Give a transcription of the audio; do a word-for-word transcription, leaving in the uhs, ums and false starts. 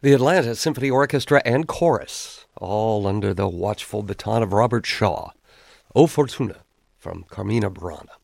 The Atlanta Symphony Orchestra and Chorus, all under the watchful baton of Robert Shaw. O Fortuna from Carmina Burana.